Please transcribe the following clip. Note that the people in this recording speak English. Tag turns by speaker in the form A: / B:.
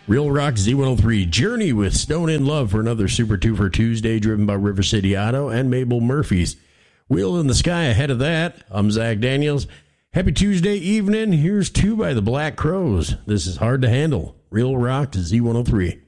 A: Real Rock Z103 Journey with Stone in Love for another Super 2 for Tuesday, driven by River City Auto and Mabel Murphy's. Wheel in the Sky ahead of that. I'm Zach Daniels. Happy Tuesday evening. Here's Two by the Black Crowes. This is Hard to Handle. Real Rock Z103.